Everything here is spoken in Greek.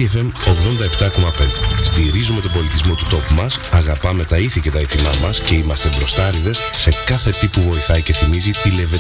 CTFM 87,5. Στηρίζουμε τον πολιτισμό του τόπου μας, αγαπάμε τα ήθη και τα ήθιμά μας και είμαστε μπροστάριδες σε κάθε τι που βοηθάει και θυμίζει τη